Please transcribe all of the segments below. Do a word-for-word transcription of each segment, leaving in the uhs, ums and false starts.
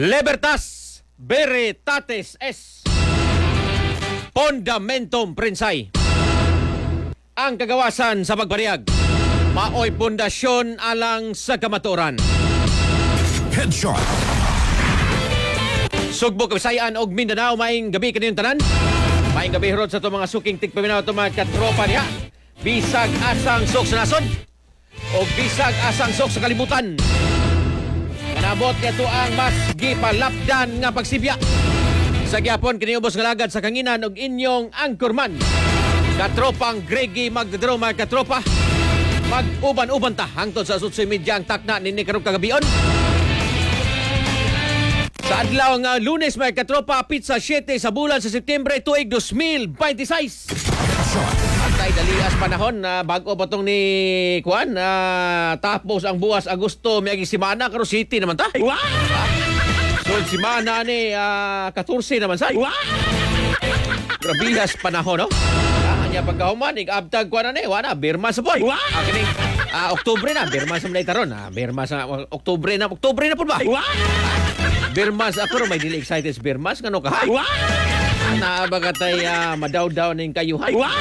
Libertas Veritatis es Fundamentum Prinsay. Ang kagawasan sa pagbariyag maoy pundasyon alang sa kamatuoran. Headshot. Sugbo, Kabisayan og Mindanao, maing gabi kaniyong tanan. Maing gabi hirot sa ito mga suking tigpaminaw ito mga katropa niya. Bisag asang sok sa nasod o bisag asang sok sa kalibutan. Kanabot niya ito ang mas gipalapdan nga pagsibya. Sa gyapon kiniubos nga lagad sa kanginan og inyong angkorman. Katropang Greggy Magdadro mga katropa. Mag-uban-uban ta hangtod sa social media ang takna nini karong kagabion. Sa adlaw nga Lunes mga katropa, pizza siyete sa bulan sa Setyembre tuig two thousand twenty-six. Antay dalias panahon na uh, bago pa tong ni Kuan uh, tapos ang buwas Agosto miyagi simana karon city naman ta. Wow! So simana ni uh, fourteen naman say. Wow! Grabihas panahon no. Anya pagkahuman ig-abtag kuan na ni wala birma sa boy. Wow! Ah, kini uh, Oktubre na birma sa mlay taron. Ah, birma sa uh, Oktubre na Oktubre na pud ba? Wow! Birmas ako may dili excited sa Birmas ngano ka? Wow! Ana ba katay uh, madaw-daw ning kayuhay? Wow!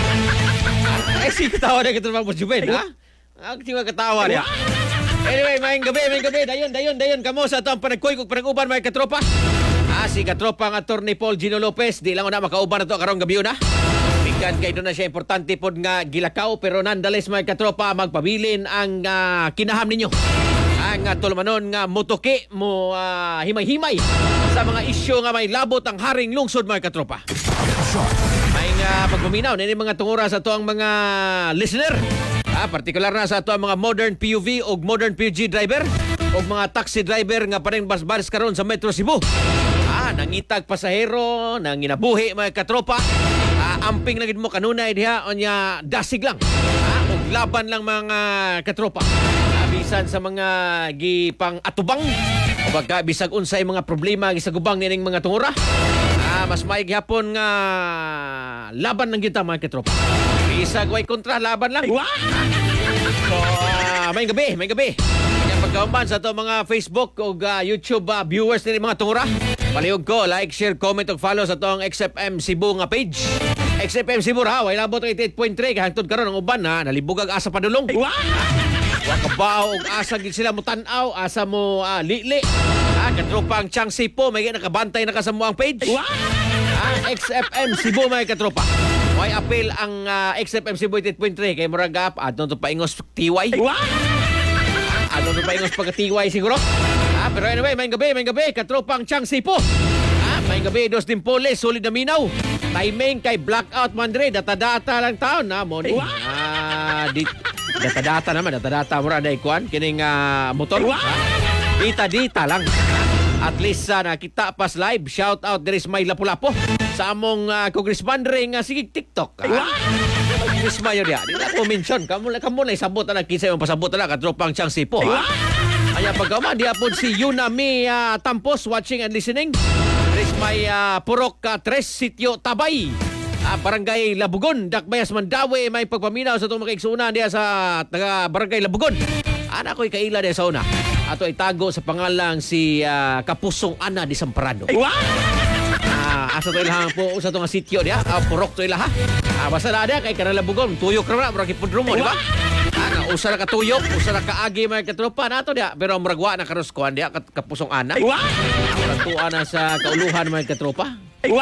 Ay si katawa na kitong mga Juben, ha? Ang tiwa katawa niya. Anyway, maing gabi, maing gabi. Dayon, dayon, dayon. Kamo sa itong panagkuy kong panag-uban, mga katropa. Ah, si katropa nga Attorney Paul Gino Lopez. Di lang na makauban na ito karong gabi na. Bigyan kayo na siya importante po nga gilakaw. Pero nonetheless, mga katropa, magpabilin ang uh, kinaham ninyo. Ang uh, tulumanon nga mutuki mo uh, himay-himay sa mga isyu nga may labot ang haring lungsod, mga katropa. May nga pagpaminaw nini mga tungura sa to ang mga listener. Ah, partikular na sa to ang mga modern P U V o modern P U G driver o mga taxi driver nga pareng bas-baris karon sa Metro Cebu. Ah, nangitag pasahero, nanginabuhi mga katropa. Ah, amping na gid mo kanunay diha onya dasig lang. Ah, og laban lang mga katropa. Bisan sa mga gipang atubang o baga bisag unsay mga problema gisagubang nining mga tungura. Ah, mas maigi hapon nga laban lang kita mga katropa. Bisag way kontra laban lang. Wow! So, uh, may gabi, may gabi. Yang pagkaumban sa to mga Facebook o uh, YouTube uh, viewers ni mga tungura. Palihog ko, like, share, comment ug follow sa tong X F M Cebu nga page. X F M Cebu ha, way labot eighty-eight point three kahangtod karon ang uban na nalibugag asa padulong. Wow! Wa kabaw og asa gid sila mo tan-aw, asa mo uh, lili. Ah, katropa ang Chang Sipo, may nakabantay na ka sa mo ang page. Wow! Ah, X F M Cebu may katropa. May appeal ang uh, X F M Cebu eighty-eight point three kay murag gap adto to paingos T Y. Wow! Adto to paingos pagka T Y siguro. Ah, pero anyway, may gabi, may gabi katropa ang Chang Sipo. Ah, may gabi dos dimpole, solid na minaw. Timing kay blackout mandre, data-data lang taon na mo ni. Wow! Ah, di data-data naman, data-data mura na ikuan kining uh, motor. Wow! Dita-dita lang. At least uh, nakita pas live. Shout out there is my lapu-lapo sa among uh, congressman ring uh, sige TikTok. Wow! Congressman yun ya. Di na ko mention. Kamu na kamu na isabot na kinsa yung pasabot na katropang Chang Sipo. Wow! Kaya pagkama di apon si Yunami uh, Tampos watching and listening. There is my uh, Purok uh, Tres Sitio Tabay. Uh, Barangay Labugon, Dakbayas Mandawi, may pagpaminaw sa itong makaigsunan diya sa taga Barangay Labugon. Anak ko'y kaila diya sa una. Ato ay tago sa pangalang si uh, Kapusong Ana di Samparado. Wow! Uh, asa to ilahang po sa itong sityo diya. Uh, purok to ilaha. Uh, basta na diya kay Kanalabugon. Tuyok na na, marang ipudro mo, di ba? Uh, usa na katuyok, usa na kaagi mga katropa na ito diya. Pero maragwa na karuskuhan diya, Kapusong Ana. Wow! Maragtuan na sa kauluhan mga katropa. Wow!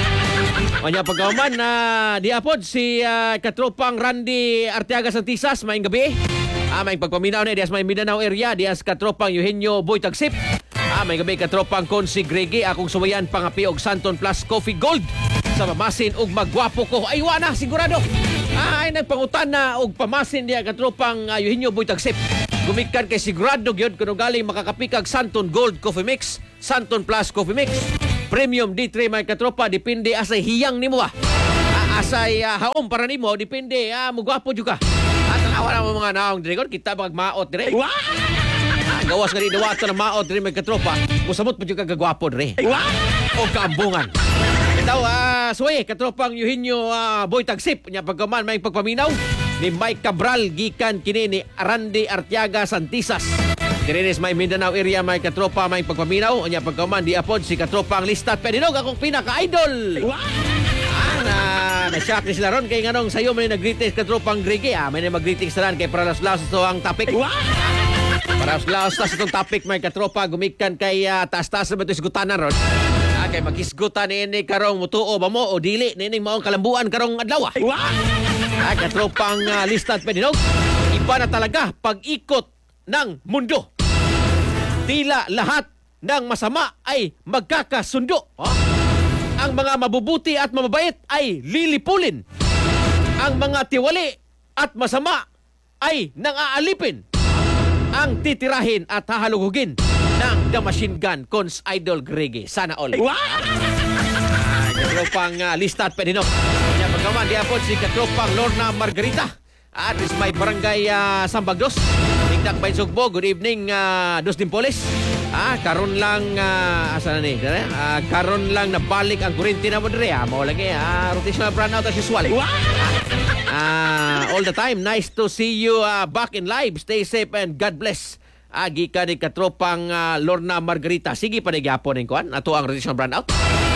Kanya pagkauman na uh, diapod si uh, katropang Randy Arteaga Santisas, maing gabi. Ah, may pagpaminaw na dias may Mindanao area, dias katropang Eugenio Boy Tagsip. Ah, may gabi katropang Consi Greggy, akong suwayan pangapi og Santon Plus Coffee Gold. Sa pamasin og magwapo ko. Ay wa na sigurado. Ah, ay nagpangutan na og pamasin diya katropang uh, Eugenio Boy Tagsip. Gumikan kay sigurado gyud kuno galing makakapikag Santon Gold Coffee Mix, Santon Plus Coffee Mix. Premium D three may katropa, depende asay hiyang nimo ah. Asay uh, haom para nimo, depende ah, mugwapo juga. At awa na mo mga naong dragon, kita pag maot dire. Wow! Ah, gawas ka rin dawato na maot dire may katropa, musamot pa juga kagwapo dire. Wow! O kaambungan. Itaw, ah, suway, katropang Eugenio uh, Boy Tagsip, niya pagkaman may pagpaminaw ni Mike Cabral, gikan kini ni Randy Arteaga Santisas. Dirinis may Mindanao area may katropa may pagpaminaw. Anya pagkaman di apod si katropa ang listat. Pedinog akong pinaka-idol. Ah, na, na-shock ni sila ron. Kaya nga nung sayo may nag-greetings katropang Grigi. Ah, may nag-greetings na lang kay Paralas-Laos ito ang topic. Paralas-Laos tas itong topic may katropa. Gumikan kay uh, taas-taas na ba ito isgutanan ron. Ah, kay mag-isgutan ni ini karong mutuo ba mo o dili. Nining maong kalambuan karong adlaw. Ah, katropang uh, listat pedinog. Iba na talaga pag-ikot ng mundo. Tila lahat ng masama ay magkakasundo. Oh? Ang mga mabubuti at mababait ay lilipulin. Ang mga tiwali at masama ay nang-aalipin. Ang titirahin at hahalugugin ng The Machine Gun Cons Idol Grigi. Sana all. Wow! Ah, katropang uh, listat pedinok. Kanya pagkaman di apod si katropang Lorna Margarita. At is may barangay uh, Sambagdos. Tingdak Bayn Sugbo. Good evening, uh, Dos Dimpoles. Ah, karon lang, uh, asa na ni? Ah, karon lang nabalik ang kurinti na mo dire. Ah, mo lagi. Ah, rotational brownout as usual. Eh. Ah, all the time. Nice to see you uh, back in live. Stay safe and God bless. Ah, gika ni katropang uh, Lorna Margarita. Sige pa ni gyapon ning kuan. Ato ang rotational brownout.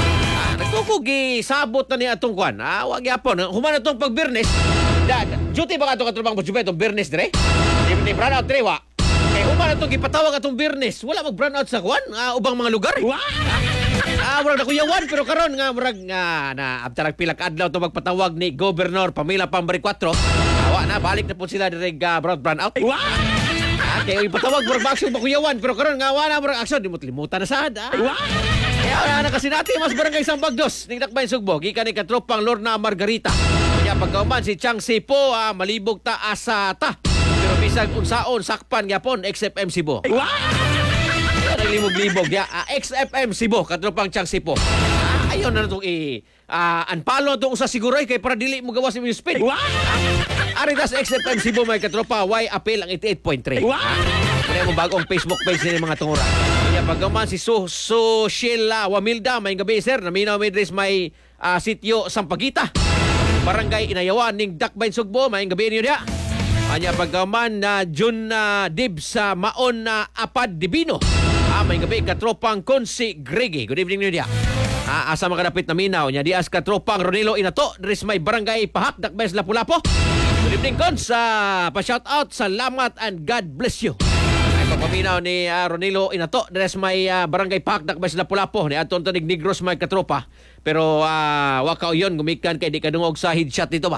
Nagkukugi sabot na ni atong kuan. Ah, wag yapon. Human atong pagbirnes. Da, duty ba ato katrobang mo itong birnes dire? Di ni brand out dire wa. Kay human atong gipatawag atong birnes. Wala mag brand out sa kuan. Ah, ubang mga lugar. Eh. Ah, murag na kuyawan pero karon nga murag nga na after pilak adlaw to magpatawag ni Governor Pamela Pambari four. Awa na balik na po sila dire ga uh, brand out. Ah, kay ipatawag murag action makuyawan pero karon nga wala murag action di mo limutan na sad. Ah. Kaya wala na kasi natin mas barangay Sambagdos. Ning Dakbayn Sugbo gikan ni katropang Lorna Margarita. Kaya pagkauman si Chang Sipo ah, malibog ta asa ta. Pero bisag unsaon sakpan gyapon X F M Cebu. Wow! Naglimog-libog ya ah, X F M Cebu katropang Chang Sipo. Ah, ayon na itong i ah, unfollow itong usa siguro kay para dili mo gawas yung speed. Wow! Ah, aritas X F M Cebu may katropa Y appeal ang eighty-eight point three. Wow! Kaya mo bagong Facebook page ni mga tungura. Kaya pagkaman si Su Su Sheila Wamilda may gabi sir naminaw may dress may uh, sitio Sampaguita. Barangay Inayawan ning Dakbayn Sugbo may gabi niyo dia. Anya pagkaman na uh, Jun uh, Dib sa Maon na uh, Apad Divino. Ah, may gabi katropang Konsi Grigi. Good evening niyo dia. Ah, asa makadapit na minaw nya dias katropang Ronilo Inato dress may barangay Pahak Dakbayn Lapu-Lapu. Good evening Kons. Uh, pa-shout out salamat and God bless you. Pagpaminaw ni uh, Ronilo Inato dress may uh, barangay Pahak Dakbayn Lapu-Lapu ni aton tanig Negros may katropa pero uh, wakaw yon gumikan kay di kadungog sa headshot dito ba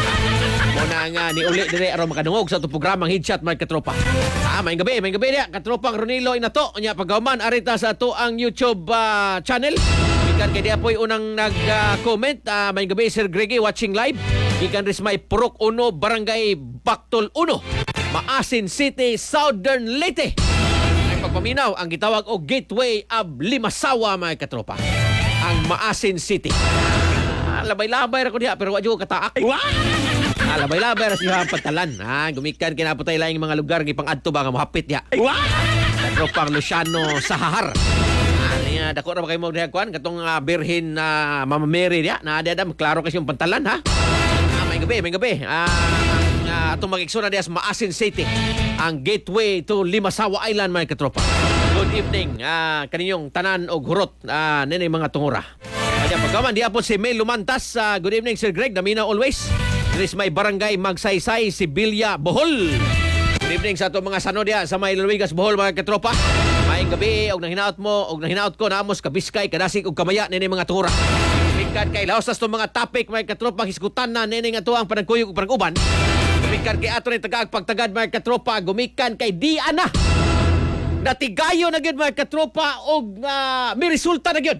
muna nga ni uli dire aron makadungog sa itong programang headshot may katropa. Ah, may gabi may gabi dia katropang Ronilo Inato nya pagauman arita sa ato ang YouTube uh, channel gikan kay di apoy unang nag-comment uh, uh, may gabi Sir Gregi watching live gikan ris may Purok Uno barangay Baktol Uno Maasin City, Southern Leyte. Ang pagpaminaw, ang gitawag o Gateway of Limasawa, mga katropa. Ang Maasin City. Ah, labay-labay ra ko diha, pero wadyo kataak. Ah, labay-labay ra siya pagtalan. Ah, gumikan kinaputay lang yung mga lugar, gipang adto ba nga mahapit diha. Katropang Luciano Sahar. Ah, niya, dako na ba kayo mo diha, kuan? Katong uh, Birhin uh, Mama Mary diha. Na diha, klaro kasi yung pantalan, ha? Ah, may gabi, may gabi. Ah, Uh, atong mag-iksuna dias Maasin City ang gateway to Limasawa Island mga katropa. Good evening uh, kaninyong tanan og hurot uh, nini mga tungura. Kaya pagkaman di apon si Mel Lumantas. Uh, good evening Sir Greg namina always. Dres may barangay Magsaysay Sibilya Bohol. Good evening sa atong mga sano diya sa may Luwigas Bohol mga katropa. Maayong gabi og nahinaot mo og nahinaot ko naamos kabiskay kadasig og kamaya nini mga tungura. Bikan kay laos tas mga topic mga katropa hisgutan na nini nga tuang panagkuyog ug panag-uban. Gumikan kay ato ni tagaag pagtagad mga katropa. Gumikan kay di ana. Natigayo na gyud mga katropa og uh, may resulta na gyud.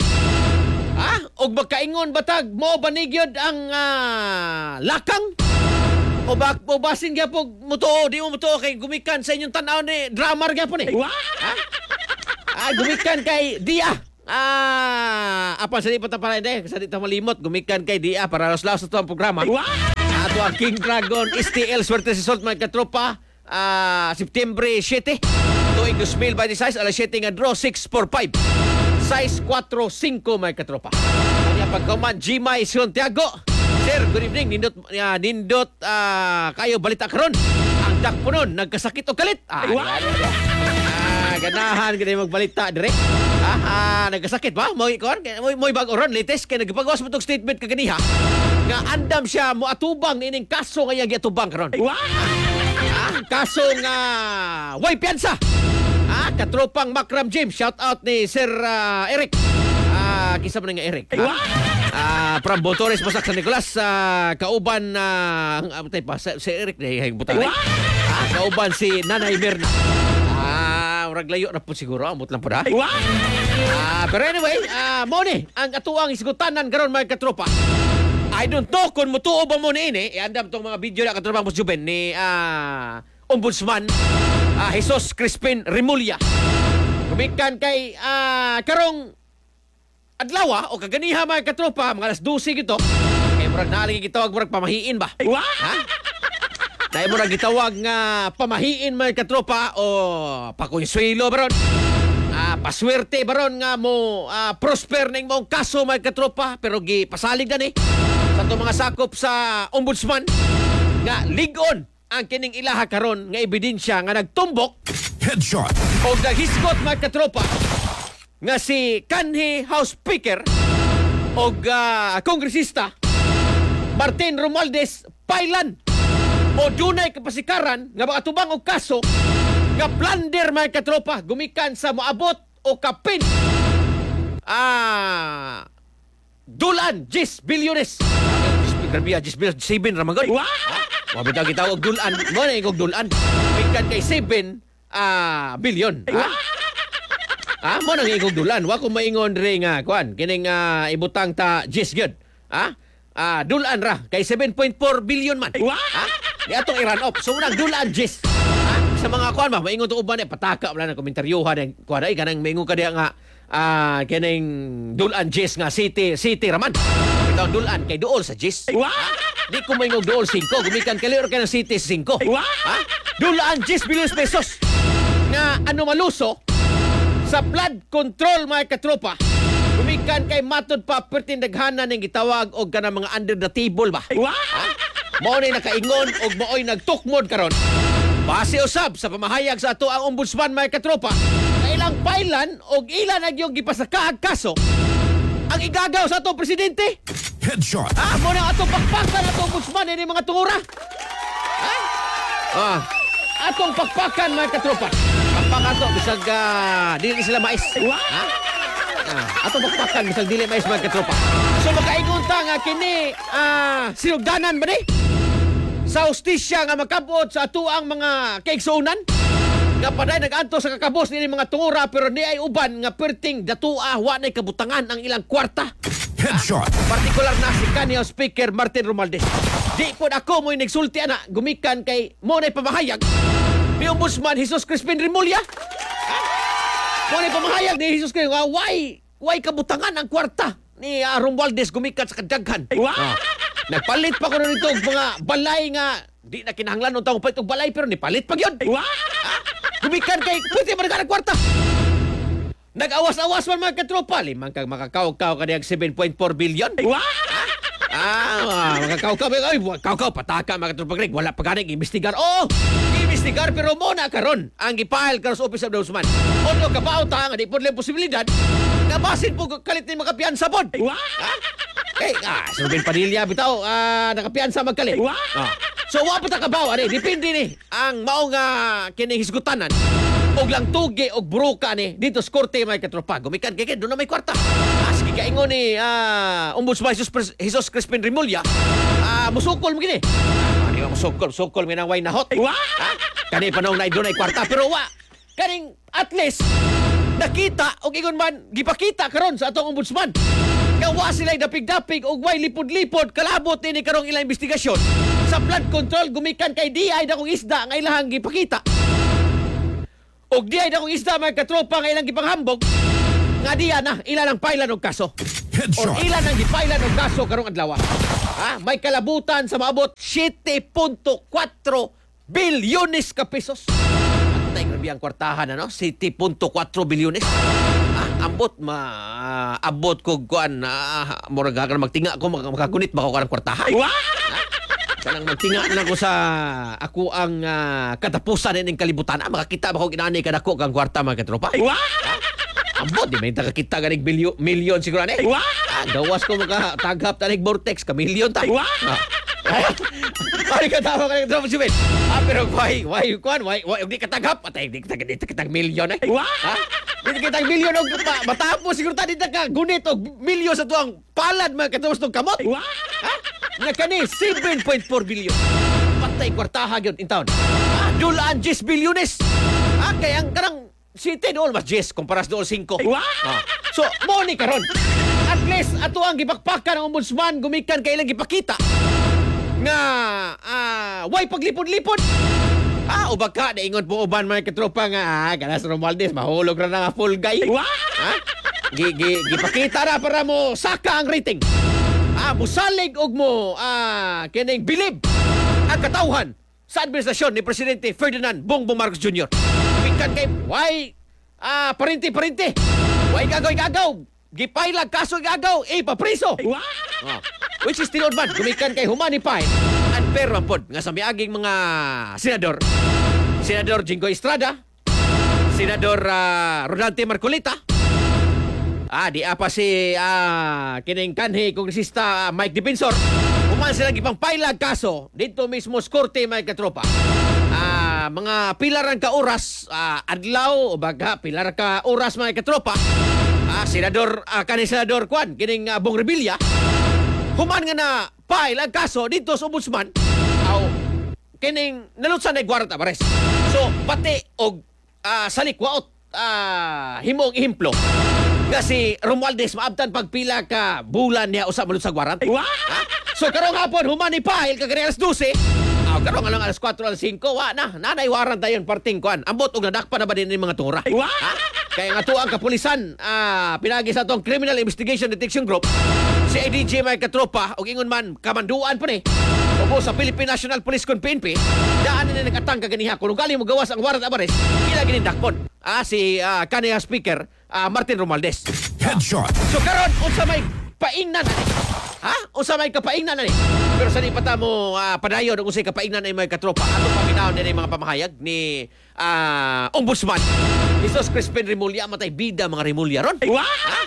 Ha? Og magkaingon batag mo ba ni gyud ang uh, lakang? O bak o basin gyapon mutuo di mo mutuo kay gumikan sa inyong tan-aw ni drama gyapon eh. Ha? Ah, gumikan kay Dia. Ah, apa sa di patapalay de, sa di ta malimot gumikan kay Dia para laos-laos sa tuang programa. Ato ang King Dragon S T L Swerte si Salt mga katropa uh, September seven tuig twenty twenty-six alas seven nga draw six four five size four five mga katropa. Kanya pagkaman Gmay Santiago. Sir, good evening. Nindot uh, nindot uh, kayo balita karon ang dakpo nun nagkasakit o kalit. Ah, ganahan gani magbalita dire. Ah, ah nagkasakit ba? Mo kon, mo mo bag oron latest kay nagpagawas mo tong statement kaganiha. Nga andam siya mo atubang ining kaso nga iyang giatubang karon. Ah, kaso nga way piyansa. Ah, katropang Macram James, shout out ni Sir ah, Eric. Ah, kisa man nga Eric. Ah, from Botores Basak San Nicolas, ah, kauban na uh, uh, pa si, si Eric na hing butang. Ah, kauban si Nanay Mirna. Ah, urag layo na po siguro, amot lang po da. Ah, pero anyway, ah, mo ni ang atuang isgutanan karon mga katropa. I don't know kung mutuo ba mo ni ini, iandam tong mga video na katropang Boss Juben ni ah, Ombudsman ah, Jesus Crispin Remulla. Gumikan kay ah, karong adlaw o kaganiha mga katropa, mga alas dose gito. Kay murag naaling gitawag murag pamahiin ba? Ha? Dahil murag gitawag nga pamahiin mga katropa o pakunswelo baron. Ah, paswerte baron nga mo ah, prosper ning mong kaso mga katropa, pero gi pasalig na ni sa to mga sakop sa ombudsman nga ligon ang kining ilaha karon nga ebidensya nga nagtumbok Headshot. o naghisgot mga katropa nga si kanhi House Speaker o uh, kongresista Martin Romualdez Pailan o dunay kapasikaran nga makatubang og kaso nga plunder mga katropa gumikan sa moabot o kapin ah dulan diyes bilyones. Grabe ah, diyes bilyones, seven ramagon. Mabitaw kita og dulan, mo na og dulan. Gumikan kay seven ah bilyon. Ah, mo nang igog dulan. Wa ko maingon re nga kuan kining uh, ibutang ta Jis gyud. Ah? Ah, dulan ra kay seven point four billion man. Ah? Di atong i-run off. So nang dulan Jis. Ah? Sa mga kuan ba maingon to uban eh pataka wala na komentaryuhan ng kuan ay kanang maingon ka diha nga ah kining dulan Jis nga city city raman. Ito dulan kay duol sa Jis. Ah? Di ko maingon duol five gumikan kalior ka ng city five. Ah? Dulan Jis billion pesos. Nga ano maluso sa flood control mga katropa, gumikan kay matod pa pertindaghanan ng gitawag og kanang mga under the table ba? Ha? Mao ni nakaingon og maoy nagtukmod karon. Base usab sa pamahayag sa ato ang ombudsman mga katropa, na ilang pailan og ilan ang yung gipasakaag kaso ang igagaw sa ato presidente. Headshot. Ah, mo na ato pakpakan ato ombudsman ini mga tungura. Ha? Ah, atong pakpakan mga katropa. Pakpakan to bisag uh, dili sila mais. Ha? Ah, atong pakpakan bisag dili mais mga katropa. So makaingon ta nga kini ah sinugdanan ba ni? Sa hustisya nga makabot sa ato ang mga kaigsuonan. Nga paday nag-anto sa kakabos ni mga tungura pero di ay uban nga perting datua wa nay kabutangan ang ilang kwarta. Headshot. Partikular na si kaniyang Speaker Martin Romualdez. Di po ako mo'y nagsulti ana, gumikan kay mo na'y pamahayag ni Ombudsman Jesus Crispin Remulla. Mo na'y pamahayag ni Jesus Crispin, why, why kabutangan ang kwarta ni uh, Romualdez gumikan sa kadaghan. Ah. Nagpalit pa ko na nito mga balay nga, di na kinahanglan ng taong palit balay pero nipalit pa yun. Ah. Gumikan kay, pwede ba nagkaan ang kwarta? Nag-awas-awas man mga katropa. Limang kang makakaw-kaw ka niyang seven point four billion. Ah, makakaw-kaw. Ay, kaw-kaw, pataka mga katropa Greg. Wala pa ganing imbestigar. Oh, imbestigar pero muna karon ang ipahal karon sa Office of the Ombudsman. Ono ka ba ta nga di po lang posibilidad na basin po kalit ni makapiyansa pod. Eh, ah, si Ruben Padilla bitaw, ah, nakapiyansa magkalit. Ah. So, wa pa ta kabaw, ani, depende ni ang mao nga kining hisgutanan. Og lang tugi og buruka ni dito sa korte mga katropa. Gumikan kay doon na may kwarta. Ah, sige kaingon ni ah, Ombudsman Jesus, Jesus Crispin Remulla. Ah, musukol mo gini. Ah, di ba musukol, musukol mi nang way nahot. Ah, kani panong na doon ay kwarta pero wa kaning at least nakita og ingon man gipakita karon sa atong ombudsman. Nga wa sila dapig-dapig og way lipod-lipod kalabot ni karong ilang investigasyon. Sa flood control gumikan kay D I dakong isda nga ilahang gipakita. Og di ay dakong isda mga katropa nga ilang gipanghambog nga diya na ilan ang pailan og kaso. Headshot. O ilan ang gipailan og kaso karong adlaw. Ha, may kalabutan sa maabot seven point four bilyones ka pesos. At grabe ang kwartahan ano, seven point four bilyones. Ah, ambot ma uh, abot ko kuan uh, murag ka magtinga ko makakunit ba ko karang kwartahan. Kanang magtinga na lang ko sa ako ang ah, katapusan ng kalibutan. Ah, makakita ba ko ginani ka dako kang kwarta mga katropa? Ambot, di may takakita ganig milyon, milyon siguro na eh. Ah, gawas ko maka taghap tanig vortex ka milyon ta. Ah. Ay ka tama ka ng si Ben. Ah, pero why, why, kwan, why, why, di ka taghap? Patay, di ka di ka tag milyon eh. Ha? Di ka tag milyon og ma- matapos siguro ta di ka gunit og milyon sa tuang palad mga katapos tong kamot. Ha? Nga kani seven point four billion. Patay kwartaha gyud in town. Ah, dulaan ten bilyones. Ah, kaya ang karang City doon mas ten kumpara sa doon five. Ah. So, mo ni karon. At least ato ang gipakpakan ng ombudsman gumikan kay ilang gipakita nga ah way paglipod-lipod. Ah, ubag ka naingon po uban mga katropa nga ah, kanas Romualdez mahulog ra na nga full guy. Ha? Gi, gi, gipakita ra para mo saka ang rating. Ah, musalig og mo ah kining bilib ang katawhan sa administrasyon ni Presidente Ferdinand Bongbong Marcos Junior Bikan kay why ah parinti-parinti. Why gagaw-gagaw. Gipailag kaso gagaw, eh papriso. Ah, which is tinod man gumikan kay humanify and fair man pod nga sa miaging mga senador. Senador Jinggoy Estrada, Senador ah, Rodante Marcolita. Ah, di apa si ah, kining kanhi kongresista ah, Mike Defensor. Human sila gipang pailag kaso dito mismo sa korte mga katropa. Ah, mga pilar ka oras ah, adlaw o baga pilar ka oras mga katropa. Ah, senador ah, kanhi senador Kwan kining ah, Bong Revilla. Human nga na pailag kaso dito sa ombudsman. Aw kining nalutsan na Guarda Bares. So pati og ah, salikwaot ah, himong ihemplo nga si Romualdez maabtan pagpila ka bulan niya usa malut sa warrant. Ha? So karong hapon humani file kagani alas twelve. Aw karong alang alas four alas five wa na nanay warrant dayon parting kuan. Ambot og nadakpan na ba din ni mga tungura. Ha? Kaya nga tuang kapulisan ah, pinagi sa atong Criminal Investigation Detection Group si A D J may katropa og ingon man kamanduan pa ni o sa Philippine National Police Con P N P daan ni nagkatang kaganiha kung gali mo gawas ang warrant abares ila ginindakpon ah si ah, kaniya speaker ah, Martin Romualdez. Headshot. So karon unsa may paingnan ani? Ha? Unsa may kapaingnan ani? Pero sa di pa ta mo ah, padayon og unsay kapaingnan ay may katropa ato paminaw ni mga pamahayag ni ah, Ombudsman Jesus Crispin Rimulya matay bida mga Rimulya ron. Ha?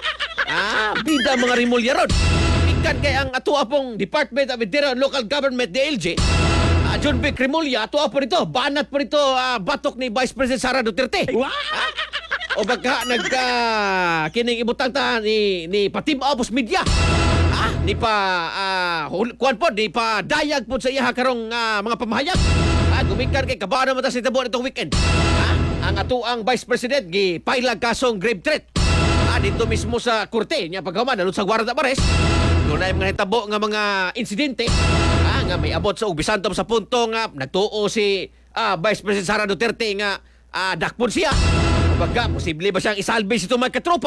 Ah, bida mga Rimulya ron. Ikan kay ang ato apong Department of Interior and Local Government D L G. Ah, John Vic Rimulya ato po rito, banat po rito ah, batok ni Vice President Sara Duterte. Ha? O baka nagka kining ibutang ta ni ni Patim Opus Media. Ah, ni pa ah, hul- kuwan po ni pa dayag po sa iya karong ah, mga pamahayag. Ah, gumikan kay kabano mata sa tabo nitong weekend. Ah, ang ato ang Vice President gi pailag kasong grave threat. Ah, dito mismo sa korte niya paghuman nalut sa Guarda Bares. Doon ay mga hitabo nga mga insidente. Ah, nga may abot sa ubisantom sa punto nga nagtuo si ah, Vice President Sara Duterte nga ah, dakpon siya. Baga, posible ba siyang isalbe si itong mga katropa?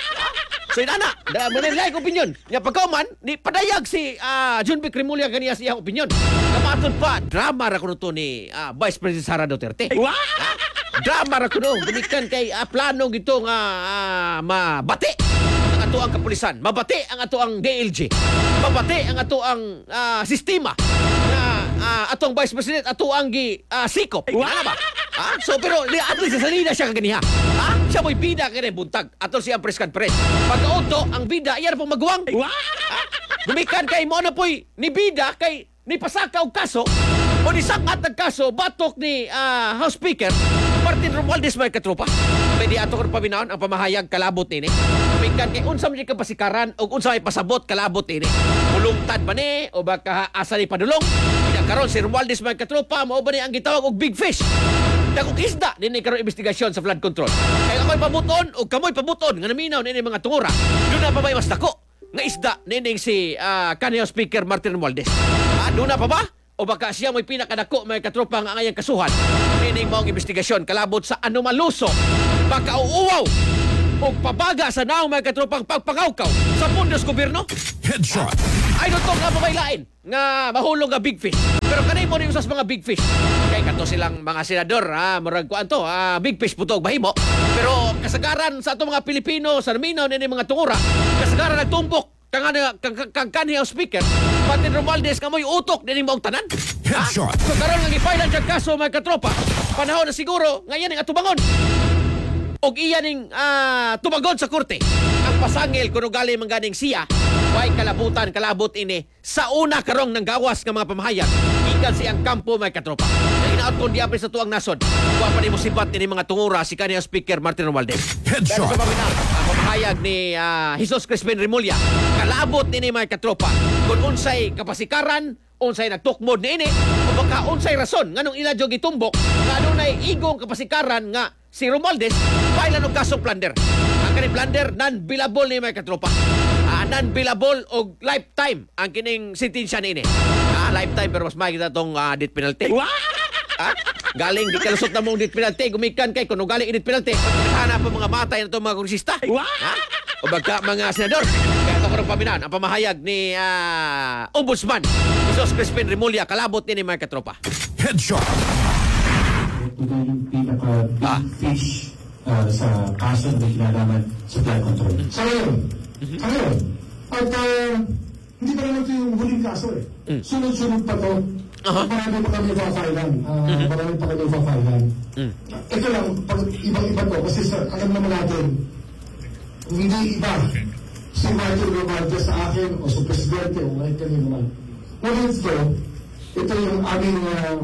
So, inana, dala mo na like opinion. Nga pagkauman, ni padayag si uh, John Vic Rimulya kaniya siyang opinion. Kamatod pa, drama ra kuno to ni uh, Vice President Sara Duterte. Ha? Drama ra kuno. Gumikan kay uh, plano gito nga uh, mabati ang ato ang kapulisan. Mabati ang ato ang D L G. Mabati ang ato ang uh, sistema na uh, atong Vice President, ato ang gi uh, sikop. Ano ba? Ha? So pero li at least sa salida siya kaganiha. Ha? Siya mo'y bida kaya buntag. Ato siyang press conference. Pagkaunto, ang bida, iyan pong magwang. Ha? Gumikan kay mo na po'y ni bida kay ni pasakaw kaso o ni sangat ng kaso batok ni uh, House Speaker Martin Romualdez may katropa. Pwede ato kong paminahon ang pamahayag kalabot nini. Gumikan kay unsa man ka pasikaran o unsa may pasabot kalabot nini. Mulungtad ba ni o baka asa ni padulong? Karon si Romualdez may katropa mao ba ni ang gitawag og big fish. Dagog isda dinhi karon investigasyon sa flood control. Kay ako'y pabuton o kamoy pabuton nga naminaw nini mga tungura. Doon na pa ba mas dako nga isda nining si uh, kaniyang speaker Martin Romualdez. Ah, doon na pa ba? O baka siya mo'y pinakadako may katropa nga angayang kasuhan. Nining maong investigasyon kalabot sa anomaluso. Baka uuwaw o pabaga sa naong may katropang pagpangawkaw sa pundos gobyerno. Headshot. Ay, doon to nga pamailain nga mahulong nga big fish. Pero kanay mo rin usas mga big fish. Kay kato silang mga senador, ha, murag kuan to, ah, big fish putog bahimo. Pero kasagaran sa ato mga Pilipino, sa naminaw nini mga tungura, kasagaran nagtumpok kang kang kang kanhi ang speaker Martin Romualdez nga mo'y utok din mo tanan. Headshot. So karon nga gifailan siya kaso mga katropa. Panahon na siguro nga yan ang atubangon. Og iya ning ah, tumagon sa korte. Ang pasangil kuno gali man ganing siya, way kalabutan kalabot ini sa una karong nang gawas nga mga pamahayag. Ikan siyang kampo may katropa. Na inaot kon diapre sa tuang nasod. Wa pa nimo sibat ini mga tungura si kaniyang speaker Martin Romualdez. Headshot. Dahil sa paminaw, ang pamahayag ni ah, Jesus Crispin Remulla, kalabot ini mga katropa. Kung unsay kapasikaran, unsay nagtukmod ni ini, o baka unsay rason nganong ila jud gitumbok nga adunay igong kapasikaran nga si Romualdez file og kasong plunder. Ang kini plunder non-billable ni mga katropa. Ah, non-billable og lifetime ang kining sentensya ni ini. Ah, lifetime pero mas makita tong ah, death penalty. Ah, galing di kalusot na mong death penalty, gumikan kay kuno galing death penalty. Hanap pa mga matay na itong mga kongresista. Ha? O baka mga senador. Kaya ito karong paminaan, ang pamahayag ni ah, Ombudsman Jesus Crispin Remulla, kalabot ni mga katropa. Headshot. Ito yung pinaka-big Ah. fish uh, sa kaso na kinalaman sa flood control. Sa ngayon, sa ngayon, at uh, hindi pa naman ito yung huling kaso eh. Sunod-sunod pa to. Aha. Marami pa kami ipafilan. Uh, Marami pa kami ipafilan. Ito lang, pag ibang-iba to, kasi sa, alam naman natin, hindi iba si Martin Romualdez sa akin o sa presidente o kahit kanino man. Ngunit ito, ito yung aming uh,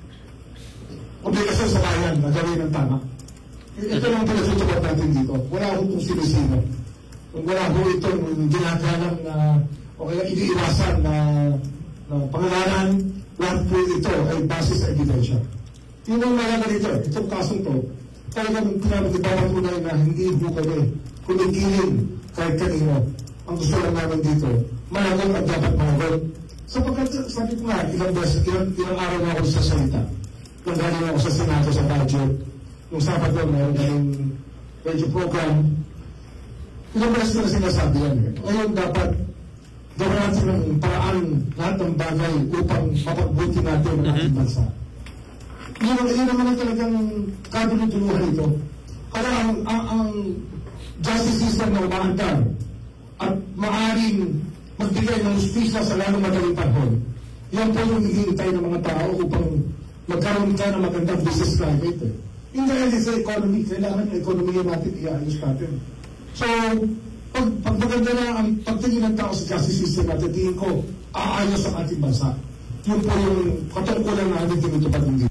obligasyon sa bayan na gawin ng tama. Ito lang pinasutubot natin dito. Wala akong kung sino-sino. Wala akong itong ginagalang na o kaya iniiwasan na, na pangalanan. Lahat po ito ay base sa ebidensya. Yung ang malaga dito, itong kasong to, talagang pinapagpapatunay na hindi po kami kumigilin kahit kanino. Ang gusto lang namin dito, managot at dapat managot. Sapagkat sabi ko nga, ilang beses, ilang, ilang araw na ako sa salita. Nung galing ako sa Senado sa budget, nung Sabado meron kaming radio program, ilang beses na sinasabi yan. Eh. Ngayon dapat gawin natin ng paraan lahat ng bagay upang mapagbuti natin ang ating bansa. Yun, yun naman ang talagang kabulutuluhan ito. Kaya ang, ang, ang justice system na umaandar at maaaring magbigay ng justisya sa lalong madaling panahon, yan po yung hihintay ng mga tao upang magkaroon ka ng magandang business climate. Eh. Yung dahil sa economy, kailangan yung ekonomiya natin i-ayos natin. So, pag, pag maganda na ang pagtingin ng tao sa justice system natin, tingin ko, aayos ang ating bansa. Yun po yung katungkulan na natin tinutupad hindi.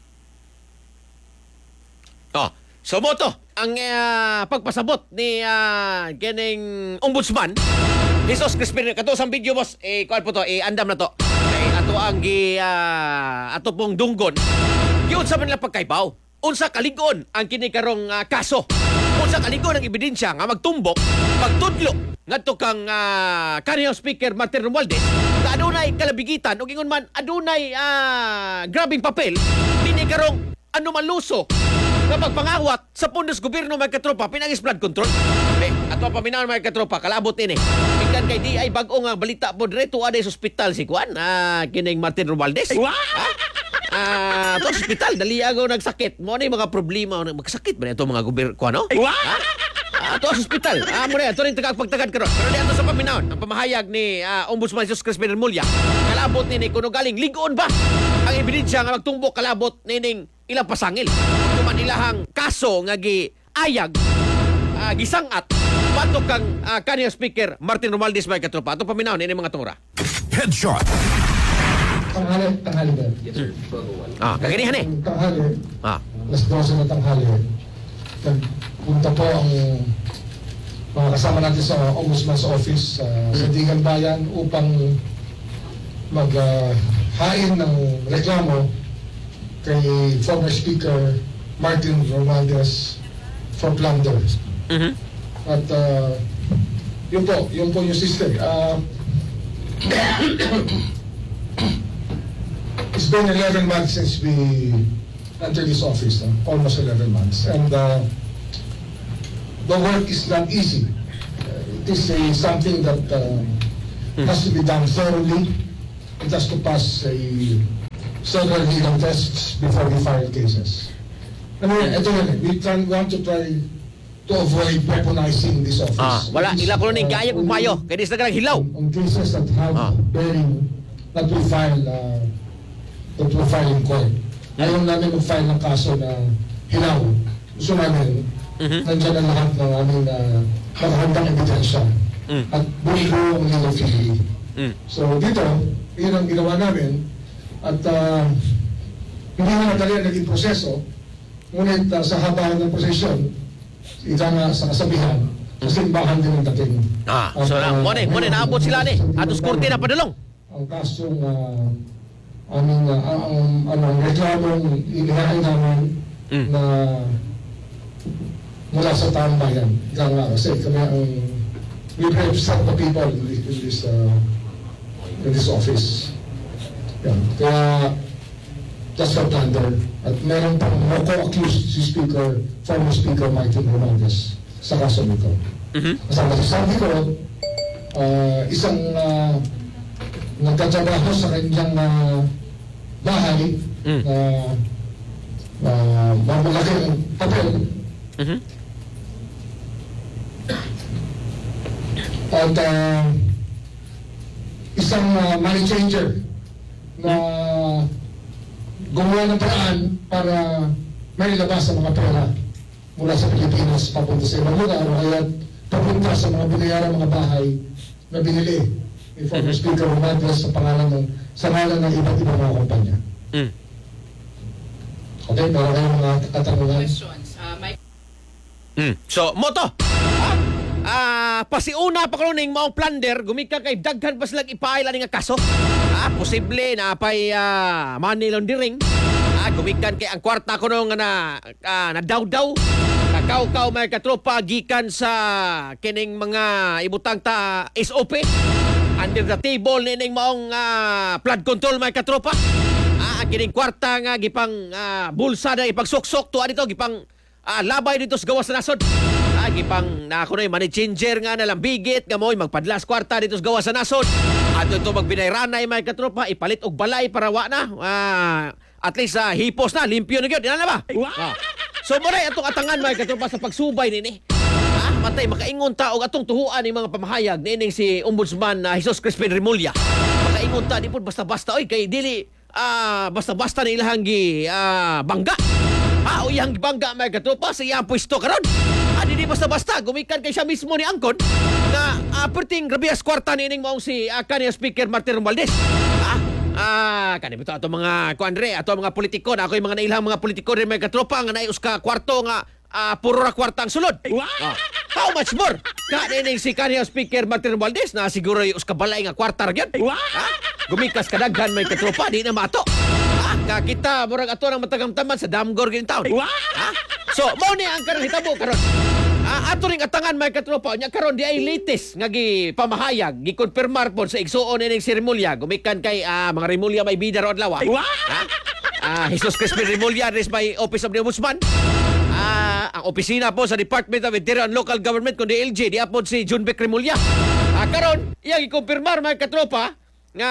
Oh, so mo to ang ah, pagpasabot ni uh, kining ombudsman Jesus Crispin kato sa video boss eh kuan po to eh andam na to kay ato ang gi ah, ato pong dunggon yun sa manila pagkaibaw unsa kaligon ang kini karong ah, kaso unsa kaligon ang ebidensya nga magtumbok pagtudlo ngadto kang uh, kaniyang speaker Martin Romualdez na adunay kalabigitan ug ingon man adunay ah, grabing papel dinhi karong ano maluso na pagpangawat sa pundos gobyerno mga katropa pinagis flood control. Eh, ato paminaw mga katropa kalabot ini. Ikan kay di ay bag-o nga balita po direto aday sa ospital si Kuan, ah kining Martin Romualdez. Ha? Ah, to ospital dali agaw nagsakit. Mo ni mga problema magsakit ba nito mga gobyerno kuan no? Ha? Ah, to ospital. Ah, mo na to rin tagag pagtagad karon. Pero di ato sa paminaw ang pamahayag ni ah, Ombudsman Jesus Crispin Remulla. Kalabot ni kuno galing ligon ba ang ebidensya nga magtumbok kalabot nining ilang pasangil. Kung man ilahang kaso nga gi ayag uh, gisangat patok kang uh, kaniyang speaker Martin Romualdez may katropa. Ato paminaw ni mga tungura. Headshot. Tanghali, tanghali ba? Ah, kaganihan eh. Tanghali, Ah. alas dose na tanghali. Nagpunta po ang mga kasama natin sa Ombudsman's Office uh, sa Digan Bayan upang mag-hain uh, ng reklamo kay former Speaker Martin Romualdez for plunder. Mhm. At uh, yun po, yun po yung system. Uh, it's been eleven months since we entered this office, uh, almost eleven months. And uh, the work is not easy. Uh, it is a, something that uh, has to be done thoroughly. It has to pass a several legal tests before we file cases. I mean, ito yun, we try, want to try to avoid weaponizing this office. Ah, wala Which is, ila ko ning uh, gaya kung mayo kay dis na hilaw. on, on cases that have Ah. bearing that will file uh, that will file in court. Ayaw namin mag-file ng kaso na hilaw. Gusto namin, Mhm. nandiyan ang lahat ng aming uh, nakahandang ebidensya Mm. at buong buong legal fee. Mm. So dito, yun ang ginawa namin at uh, hindi na madali ang naging proseso, ngunit uh, sa haba ng prosesyon, ika nga sa kasabihan, sa simbahan din ang dating. Ah, so na mo ni mo ni naabot sila ni. Atos korte na padulong. Ang kasong uh, aming uh, ang, ang, ang, ang reklamong inihain namin Mm. na mula sa taong bayan. Ika nga kasi kami ang we represent the people in this, in this, uh, in this office. Yan. Kaya just for plunder. At meron pang no co-accused si Speaker, former Speaker Martin Romualdez sa kaso nito. Mhm. Kasama si Sandy ko, uh, isang uh, nagtatrabaho sa kanyang uh, bahay Mm. na uh, mamalaking papel Mhm. at uh, isang uh, money changer na gumawa ng paraan para may labas ang mga pera mula sa Pilipinas papunta sa ibang lugar o kaya papunta sa mga binayaran mga bahay na binili ni former Speaker Romualdez sa pangalan ng sa ngalan ng iba't ibang mga kumpanya. Mm. Okay, meron kayong mga katanungan? Questions. Uh, my Mm. So, mo to. Ah, ah, pasiuna pa karon ning maong plunder, gumikan kay daghan pa silang ipaila ning nga kaso. Ah, posible na pay ah, money laundering. Ah, gumikan kay ang kwarta kuno nga na ah, nadawdaw. Kakaw-kaw may katropa gikan sa kining mga ibutang ta S O P. Under the table nining maong ah, flood control may katropa. Ah, ang kining kwarta nga gipang ah, bulsa na ipagsuksok tuwa dito gipang ah, labay dito sa gawas sa nasod. Ah, gipang na ako na money changer nga nalambigit nga mo'y magpadlas kwarta dito sa gawas sa nasod. At ito magbinayranay may katropa ipalit og balay para wa na. Ah, at least ah, hipos na, limpyo na gyud. Ina na ba? Ah. So mo na atong atangan may katropa sa pagsubay nini. Ah, matay makaingon ta og atong tuhuan ni mga pamahayag nining si Ombudsman na Jesus Crispin Remulla. Makaingon ta di pud basta-basta oy kay dili ah, basta-basta ni ilahang gi ah, bangga. Ah, o iyang bangga may katropa sa iyang pwesto karon. Ah, di basta-basta gumikan kay siya mismo ni angkon na ah, perting grabias kwarta nining maong si ah, kaniyang Speaker Martin Romualdez. Ah, ah, kani bitaw ato mga kuandre, ato mga politiko, na ako yung mga nailang mga politiko rin may katropa nga naius ka kwarto nga ah, puro ra kwarta ang sulod. Ah, how much more? Kanining si kaniyang Speaker Martin Romualdez na siguro yung uskabalay nga kwarta ra gyud. Ah, gumikas kadaghan may katropa di na mato. Ah, kakita murag ato nang matagamtaman sa Damgor gin taon. Ha? So, mao ni ang karong hitabo karon. Ah, ato ring atangan may katropa nya karon di ay latest nga gi pamahayag, gi konfirmar pod sa igsuon ining si Remulla gumikan kay ah, mga Remulla may bida ro adlaw. Ha? Ah, Jesus Crispin Remulla is by Office of the Ombudsman. Ah, ang opisina po sa Department of Interior and Local Government kundi D L G di apod si John Beck Remulla. Ah, karon iya gi konfirmar may katropa nga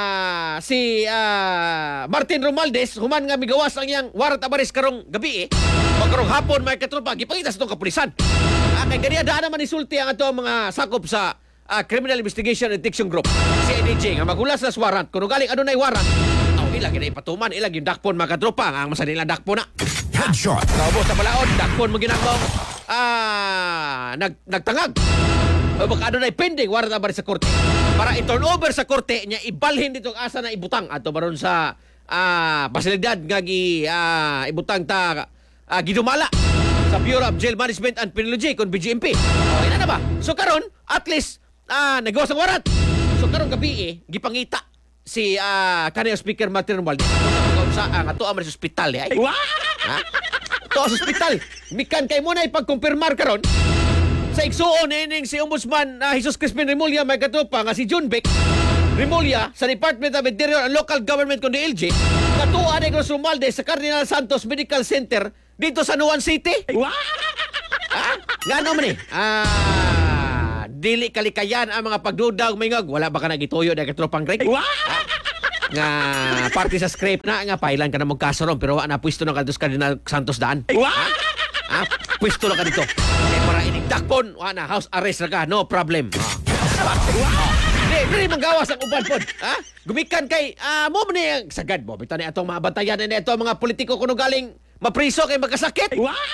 si ah, Martin Romualdez human nga migawas ang iyang warrant of arrest karong gabi eh. O karong hapon may katropa gipangita sa itong kapulisan. Ah, kay ganiya daan naman isulti ang ato mga sakop sa ah, Criminal Investigation and Detection Group C I D G nga magulas sa warrant kuno galing adunay warrant. Aw ilang gina ipatuman ilang yung dakpon mga katropa ang masan nila dakpon na. Headshot. Kaubos sa palaod dakpon mo ginamong ah nag nagtangag. O baka adunay pending warrant of arrest sa korte para i-turn over sa korte nya ibalhin ditong asa na ibutang ato baron sa ah, pasilidad nga gi ah, ibutang ta ah, gidumala sa Bureau of Jail Management and Penology kon B G M P. Okay na na ba? So karon at least ah, nagawas ang warrant. So karon gabi eh gipangita si ah, kaniyang Speaker Martin Romualdez sa ang ato ang sa ospital eh. Ay. Ha? To sa ospital. Mikan kay mo na ipagkumpirmar karon sa igsuon ining si Ombudsman na uh, Jesus Crispin Remulla may katropa nga si John Beck Remulla sa Department of Interior and Local Government kundi D L G katuan ni Cruz Romualdez sa Cardinal Santos Medical Center dito sa Nuan City. Ha? Ngano man eh? Ah, dili kalikayan ang mga pagdudag may ngag wala ba ka nagituyo na katropang Greg? Ha? Nga party sa script na nga pailan ka na mong kaso ron pero wala na pwesto ng Cardinal Santos daan. Ha? Ha? Pwesto lang ka dito. Eh, para inigdakpon, wala, house arrest na ka, no problem. Ha? Di, di manggawas ang uban pod. Ha? Gumikan kay, ah, mo man yung sagad mo. Bita ni atong mga bantayan na ito, mga politiko kuno galing mapriso kay magkasakit.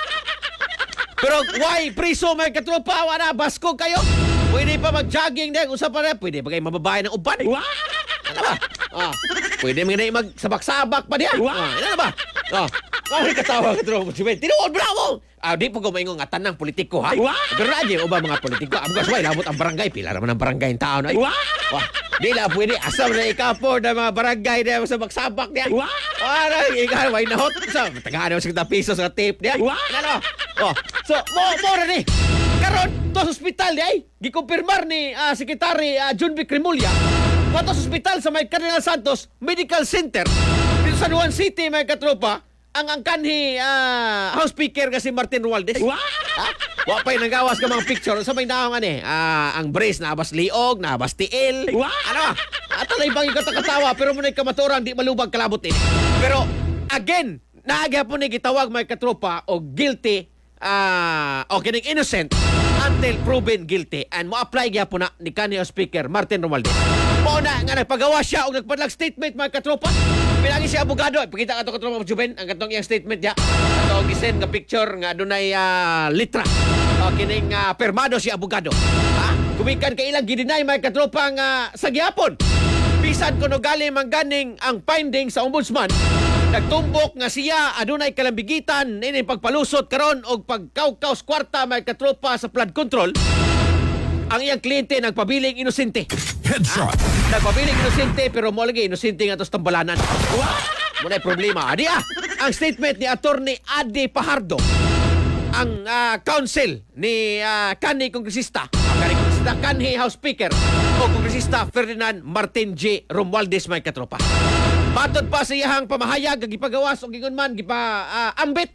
Pero why priso may katropa, wala, basko kayo. Pwede pa mag-jogging din, usap pa rin. Pwede pa kayo mababae ng uban. Ano ba? Ah, pwede mga na magsabak-sabak pa diyan. Ah, ano ba? Ah, oh, katawa ka tropa. Tinuod, bravo! Ah, di po gumaingong nga tanang politiko, ha? Pero na dyan, uba mga politiko. Ang gasway, labot ang barangay. Pila naman ang barangay yung tao na. Wah, di lang pwede. Asam na ikapo na mga barangay na sa magsabak niya. Wala, ikaw, why not? So, tagaan naman sa piso sa tape niya. Ano? Oh, so, mo, mo na ni. Karon, to sa hospital di ay, gikumpirmar ni uh, Secretary uh, John V. Cremulya, to sa hospital sa may Cardinal Santos Medical Center, dito sa San Juan City, may katropa, ang ang kanhi uh, House Speaker kasi Martin Romualdez. Ha? Wapay nanggawas ka mga picture sa may naong ani, uh, ang brace na abas liog, na abas tiil. Ano? Ato na ibang ikatakatawa, pero muna kamaturan, di malubag kalabot ini. Pero, again, naagapon ni gitawag may katropa o guilty ah uh, o kining innocent until proven guilty, and mo-apply niya po na ni kanhi Speaker Martin Romualdez. Mo na nga nagpagawa siya og nagpadlag statement mga katropa. Pinagi siya abogado. Pakita ka to katropa mo Juben ang katong iyang statement niya. Ato gisend nga picture nga adunay uh, litra. O kining uh, permado si abogado. Ha? Kumikan ka ilang gidinay mga katropa nga sa gihapon. Bisan kuno gali mangganing ang finding sa ombudsman. Nagtumbok nga siya adunay kalambigitan ini pagpalusot karon og pagkawkaw kwarta may katropa sa flood control. Ang iyang kliyente nagpabiling inosente. Headshot. Ah, nagpabiling inosente pero mo lagi inosente nga tos tambalanan. Muna problema. Adi ah, ang statement ni Attorney Adi Pajardo, ang uh, counsel ni uh, kanhi kongresista, kanhi kongresista kanhi House Speaker o kongresista Ferdinand Martin J. Romualdez may katropa. Matod pa sa iyahang pamahayag, gipagawas o gingon man, gipa uh, ambit.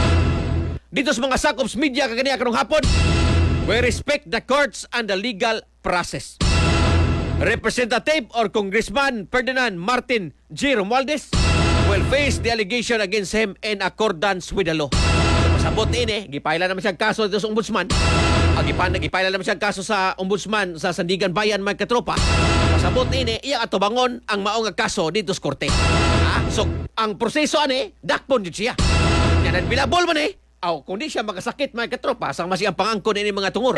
Dito sa mga sakops media kagani karong hapon, we respect the courts and the legal process. Representative or Congressman Ferdinand Martin J. Romualdez will face the allegation against him in accordance with the law. So, pasabot ini, gipaila naman siya kaso dito sa ombudsman. Agipan, gipaila naman siya kaso sa ombudsman sa Sandigan Bayan, may katropa. Pasabot ini, iya ato bangon ang maong kaso dito sa korte. Ha? So, ang proseso ani, dakpon yun siya. Yan, bilabol man eh. Aw, kung di siya makasakit, may katropa, sang masi ang pangangkon ini mga tungura.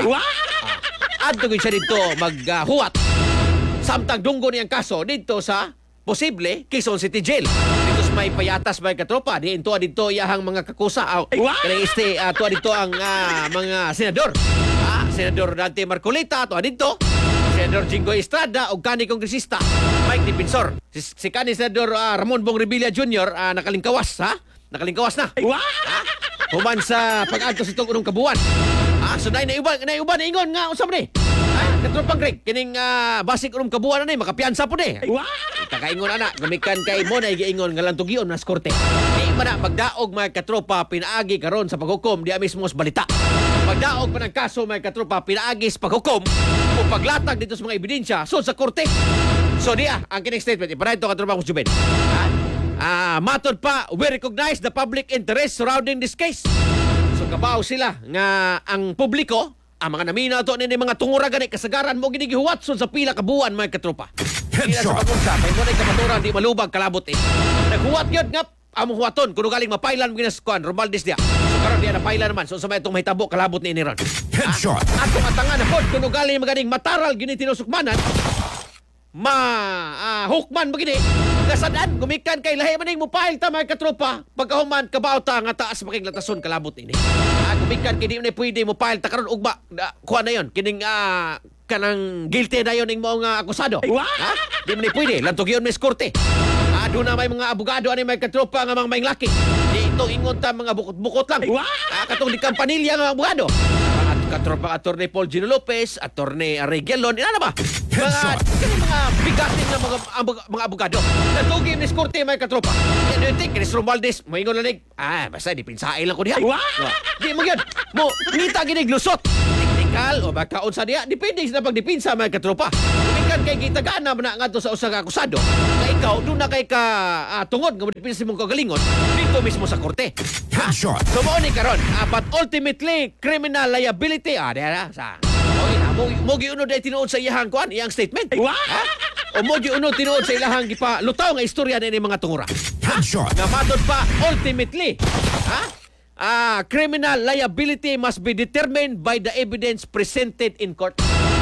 Ah, adto siya dito maghuwat. Uh, Samtang dunggo niyang kaso dito sa posible Quezon City Jail. Dito sa may payatas may katropa. Di ito dito iyahang mga kakusa. Aw, kanang este, uh, tuwa dito ang uh, mga senador. Ah, Senador Dante Marcolita, tuwa dito. Senador Jinggoy Estrada o kani kongresista Mike Defensor. Si, si kani Senador uh, Ramon Bong Revilla Junior uh, nakalingkawas, ha? Nakalingkawas na. Ha? Human sa pag-adto sa itong unong kabuan. Ah, so na iuban, na iuban na ingon nga usab ni. Ah, katropang Greg, kining uh, basik unong kabuan na ni makapiyansa po ni. Takaingon ana, gamikan kay mo na giingon nga lang tugion nas korte. Di man na magdaog mga katropa pinaagi karon sa paghukom di mismo sa balita. Magdaog pa ng kaso mga katropa pinaagi sa paghukom o paglatag dito sa mga ebidensya so sa korte. So diya, ang kining statement ipanay to katropa ko Juben. Ah, Ah, matod pa, we recognize the public interest surrounding this case. So kabaw sila nga ang publiko, ang mga naminaw to ni mga tungura gani kasagaran mo ginigihuwat so sa pila ka buwan mga katropa. Kila sa pagunsa, kay mo na kamaturan di malubag kalabot eh. Naghuwat yun nga, among huwaton, kuno galing mapailan mo ginaskuan, Romualdez dia. So karon diya napailan naman, so sa may itong mahitabo kalabot ni Iniron. Headshot. At kung atangan na po, kuno galing maganing mataral gini tinusukmanan, ma uh, hukman begini kasadaan gumikan kay lahi maning mupail ta mga katropa pagkahuman kabaw ta nga taas making latason kalabot ini ah, gumikan kay di na pwede mupail ta karon ugba uh, kuha na yon kining uh, kanang guilty na yon ning mga uh, akusado ha di man pwede lantog yon mis korte ah, doon na may mga abogado ani mga katropa nga mga maing laki di ito ingon ta mga bukot-bukot lang ah, katong di kampanilya nga abogado katropa Attorney Paul Gino Lopez, Attorney Arreguelon, ina ba? Mga, kini mga bigatin na mga, mga, mga abogado. Natugi ni Skorte, may katropa. Yan yung think, Chris Romualdez, maingon lanig, ah, basta di pinsain lang ko diha. No. Di mo yun. Mo, ngita ginig lusot. Tiktik kriminal o baka unsa diya depende sa pagdipinsa mga katropa. Kumikan kay gitagana man nga to sa usa ka akusado nga ikaw do na kay ka ah, tungod nga dipinsa mong kagalingon dito mismo sa korte. Headshot. So mo ni karon, ah, but ultimately criminal liability ah diya sa okay na mo mo giunod ay tinuod sa iyang kuan iyang statement. Ha? O mo giunod tinuod sa ilahang gipa lutaw nga istorya ni mga tungura. Headshot. Nga matod pa ultimately, ha? Ah, criminal liability must be determined by the evidence presented in court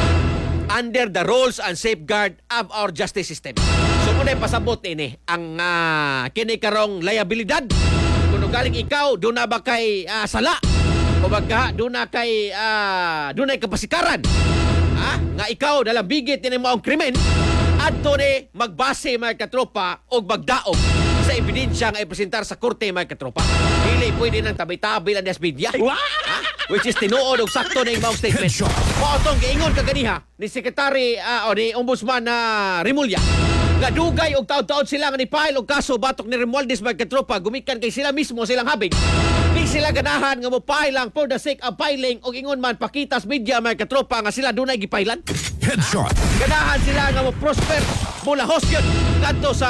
under the rules and safeguard of our justice system. So muna pasabot ini ang uh, kini karong liabilidad. Kung galing ikaw, doon na ba kay ah, sala? O baga, doon na kay uh, doon na kapasikaran? Ah, nga ikaw dalam bigit ni mo ang krimen, adto ni magbase mga katropa o magdaog sa ebidensya nga ipresentar sa korte mga katropa. Dili pwede nang tabi-tabi lang des media. Ha? Which is tinuod og sakto na imong statement. Headshot. Maotong giingon kaganiha ni Secretary uh, o ni Ombudsman na uh, Remulla nga dugay og taud-taud sila nga ni file og kaso batok ni Remualdez mga katropa gumikan kay sila mismo silang habig. Di sila ganahan nga mo file lang for the sake of filing og ingon man pakitas media mga katropa nga sila dunay gipailan. Headshot. Ganahan sila nga mo prosper mula hosyon kadto sa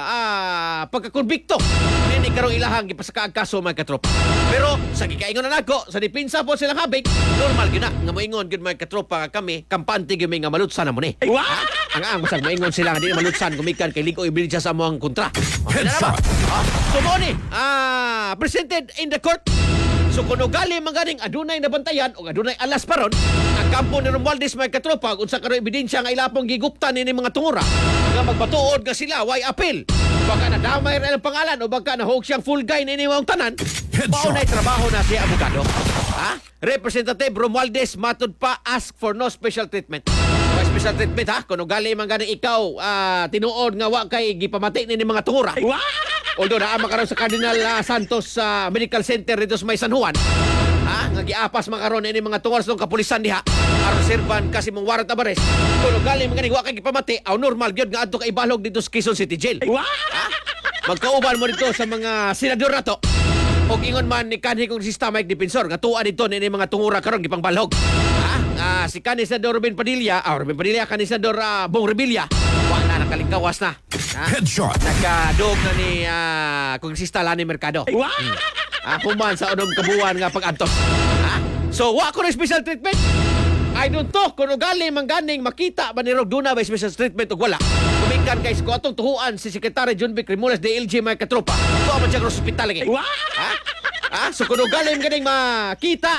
uh, pagkakonbikto nini karong ilahang gipasaka ang kaso mga katropa. Pero sa gikaingon na nako sa dipinsa po silang habig, normal gina nga moingon gud mga katropa nga kami kampante gyud nga malutsan na mo ni. Ang ang masag moingon sila nga di malutsan gumikan kay ligo ebidensya sa among kontra. Headshot. Ah, so mo ni ah presented in the court. So kung ugali maganing adunay nabantayan o adunay alas paron ang kampo ni Romualdez mga katropa unsa karon ebidensya nga ilapong giguptan ni mga tungura nga magbatuod nga sila way appeal. Baka nadamay ra ang pangalan o baka nahog siyang full guy ni mga tanan. Mao nay trabaho na siya abogado. Ha? Representative Romualdez matud pa ask for no special treatment. No special treatment ha kung ugali man ganing ikaw ah, tinuod nga wa kay gipamati ni mga tungura. Although naa makaroon sa Cardinal uh, Santos uh, Medical Center dito sa May San Juan. Ha? Nga giapas makaroon ini mga tungoras ng kapulisan diha. Aron serban kasi mong warrant of arrest. Kung galing mga wa kay gipamati, aw normal gyud nga adto kay ibalog dito sa Quezon City Jail. Ha? Magkauban mo dito sa mga senador nato. Og ingon man ni kanhi kong sistema ik defensor nga tuwa dito ni mga tungura karon gipangbalhog. Ha? Ah, si kanhi senador Ruben Padilla, ah Ruben Padilla kanhi senador uh, Bong Revilla. Wa na nakalingkawas na. Ha? Headshot. Nagkadog na ni uh, Kongresista Lani Mercado. Hmm. Ah, human sa unom kabuan nga pag-antos. Ha? So, wa ko na special treatment. I don't talk kung ugali mangganing makita ba ni Rogduna ba special treatment o wala. Kumikan kay ko atong tuhuan si Secretary John Vic Remulas D L G mga katropa. Tuwa man siya sa hospital lagi. Ha? Ha? So, kung ugali ganing makita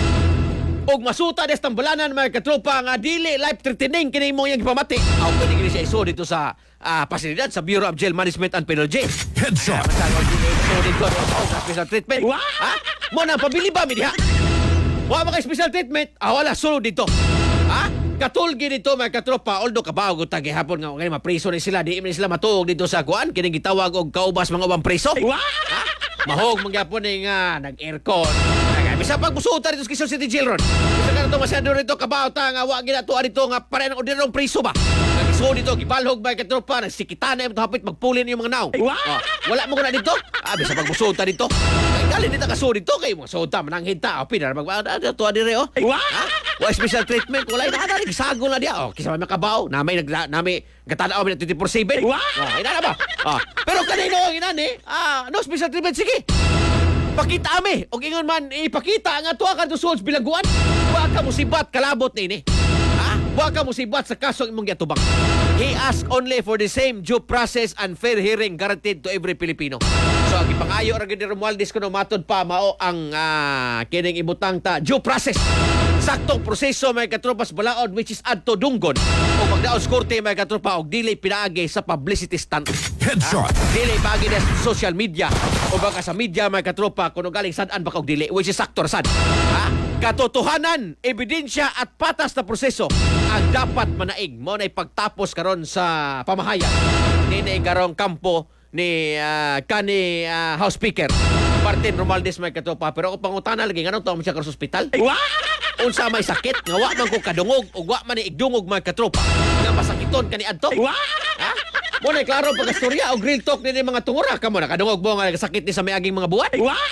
og masuta des tambalanan mga katropa nga dili life threatening kini mo yang ipamati. Aw pwede kini siya iso dito sa uh, pasilidad sa Bureau of Jail Management and Penalty. Headshot. Ah, masang dili iso dito sa special treatment. Ha? Mo na pabili ba mi diha? Wa ba kay special treatment? Ah, wala sulod dito. Ha? Katulgi dito mga katropa, although kabaw ko tagi hapon nga kay mapriso ni sila, di man sila matuog dito sa kuan kini gitawag og kaubas mga ubang preso. Ha? Mahog magyapon ni nga nag-aircon. Bisa pag musuta dito sa Quezon City Jail ron. Bisa ka na ito masyado rito kabaw ta nga wa ginatuwa dito nga pare ng orderong priso ba. Nag-iso dito, gibalhog ba katropa, nagsikita na yung hapit magpulin yung mga naw. Oh, wala mo ko na dito. Ah, bisa pag musuta dito. Kaya galing dito kaso dito kay mo suta mananghid ta. O pinar mag ano to dire oh. Ha? Wa special treatment wala na na gisago na dia. Oh, kisa may makabaw, namay nag namay gatanaw mi twenty-four seven. Oh, ina na ba? Ah, pero kanino inani? Ah, no special treatment sige. Pakita ami og ingon man ipakita nga tuwa ka tusod bilangguan. Wa ka musibat kalabot ni. Ha? Wa ka musibat sa kaso imong giatubang. He asked only for the same due process and fair hearing guaranteed to every Filipino. So ang ipangayo ra gid ni Romualdez kuno matod pa mao ang uh, kining ibutang ta due process. Saktong proseso may katropas balaod which is adto dunggon o magdaos korte may katropa og dili pinaagi sa publicity stunt. Headshot. Ha? Dili paagi sa social media o baka sa media may katropa kuno galing sad-an baka og dili which is saktor sad. Ha? Katotohanan, ebidensya at patas na proseso ang dapat manaig mo na pagtapos karon sa pamahayan. Dinay karong kampo ni uh, kani uh, House Speaker Martin Romualdez may katropa pero kung pangutana lagi nganong tuwa mo siya karon sa ospital? Unsa may sakit nga wa man ko kadungog o wa man igdungog mga katropa nga masakiton kani adto? Ha? Mo na klaro pagkastorya og real talk ni mga tungura kamo nakadungog mo nga sakit ni sa may aging mga buwan?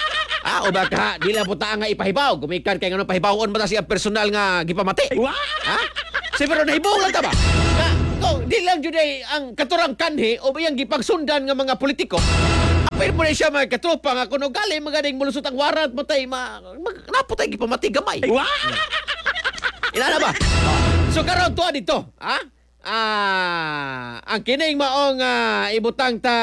Ah, o baka di lang puta nga ipahibaw. Gumikan kay ngano pahibawon mo ta siya personal nga gipamati. Ha? Si pero nahibong lang ta ba? Na, no, di lang jud ay ang katurang kanhi o bayang gipagsundan nga mga politiko. Pero po na siya mga katropa nga kuno gali maganing mulusot ang warrant matay ma, ma naputay gipamati gamay. Ilala ba? So karon tuwa dito, ha? Ah, ang kining maong ah, ibutang ta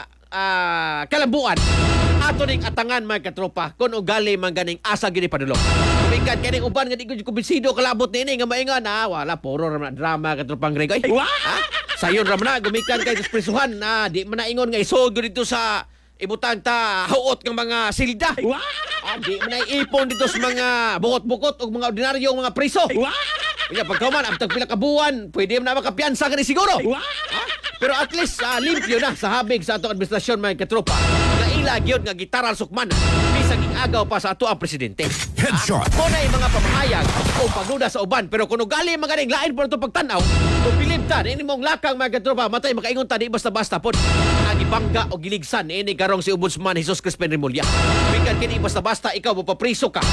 ah, kalambuan ato ning atangan mga katropa kun ugali man ganing asa gini padulong. Kumikan kining uban nga di ko kumbinsido kalabot nini nga maingan na wala puro ra man drama katropang Greg. Ay, ha? Sayon ra man na gumikan kay prisuhan na di man na ingon nga isog dito sa ibutang ta huot ng mga silda. Ah, di man na ipon dito sa mga bukot-bukot o mga ordinaryong mga priso. Kaya pagkauman, abtag pila kabuan, pwede mo na makapiansa ka ni siguro. Ha? Pero at least, uh, limpyo na sa habig sa atong administrasyon, mga katropa. Nga ilag yun nga gitaral sukman. Bisang igagaw pa sa ato ang presidente. Headshot. Muna yung mga pamahayag o pagduda sa uban. Pero kung ugali magaling lain po ito pagtanaw, kung pilip ta, ini mong lakang mga katropa, matay makaingon ta, di basta-basta po. Ang ibangga o giligsan, ini karong si Ombudsman Jesus Crispin Remulla. Bikan kini basta-basta, ikaw mapapriso ka.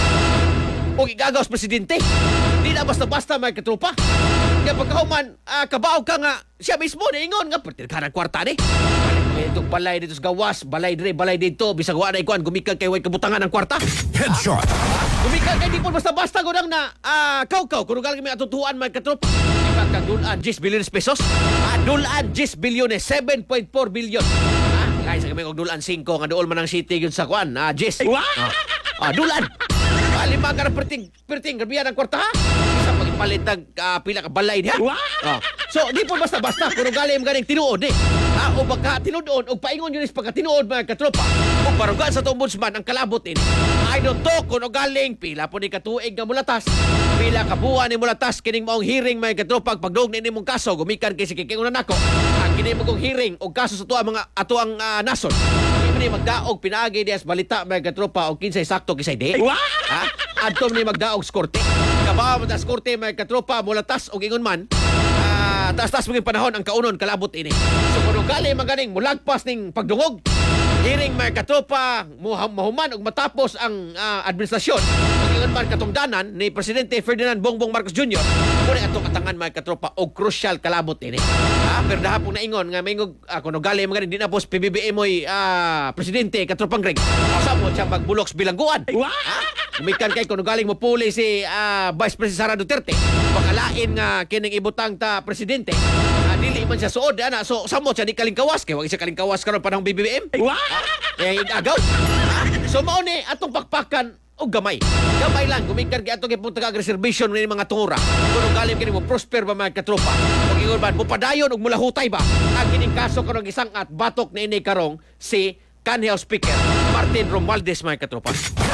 O igagaw sa presidente. Di na basta-basta mga katropa. Kaya pagkahuman, uh, kabaw ka nga, siya mismo na ingon nga, pertir ka ng kwarta ni. Itong balay dito sa gawas, balay dire, balay dito, bisag wala ikuan, gumikan kay way kabutangan ng kwarta. Headshot. Gumikan kay di po basta-basta ko lang na, ah, kaw-kaw, kung kami may atutuan mga katropa. Di ba kang dulaan ten bilyones pesos? Ah, dulaan ten bilyones, seven point four billion. Ah, kaya sa kami kong dulaan five, nga dool man ang city yun sa kwan, ah, ten. Ah, ah dulaan. Ah, lima ka na perting, perting, grabiyan ang kwarta ha? Isa pagipalit ng uh, pila ka balay niya. Ah. So, di po basta-basta, kung galing ganing tinuod eh. Ah, o baka tinuod, o paingon yun is pagka tinuod mga katropa, o parugan sa ombudsman ang kalabot in. I don't talk kung galing, pila po ni katuig nga mulatas, pila ka buwan ni mulatas, kining maong hearing mga katropa, pagdog ni mong kaso, gumikan kay si kikingunan ako, ang kining mong hearing, o kaso sa tuwa mga ato ang uh, nason. Hindi magdaog, pinagi dias balita mga katropa, o kinsay sakto, kisay di. Ha? Adtom ni magdaog skorte. Kabawa mo ta skorte may katropa mulatas og ingon man. Ah, taas-taas mga panahon ang kaunon kalabot ini. So kuno gali maganing mulagpas ning pagdungog. Hiring may katropa mahuman og matapos ang uh, administrasyon. Ang ingon man katungdanan ni Presidente Ferdinand Bongbong Marcos Junior Kung atong katangan mga katropa og crucial kalabot ini. Ah, pero dahapon na ingon nga mingog uh, kuno gali maganing di na pos P B B M oy uh, Presidente katropang Greg. Asa mo siya magbuloks bilangguan. Ha? Gumikan kay kung galing mo puli si uh, Vice President Sara Duterte, makalain nga kining ibutang ta presidente, uh, dili man siya suod ana, so samo siya di kalingkawas kay wag siya kalingkawas karon panahong B B M. Kaya igagaw. So mao ni atong pakpakan og gamay. Gamay lang gumikan kay atong ipunta ka reservation ni mga tungura. Kung galing kini mo prosper ba mga katropa? Ug ingon ba mupadayon og mulahutay ba? Ang kining kaso karong isang at batok na ini karong si Kanhi House Speaker Martin Romualdez mga katropa.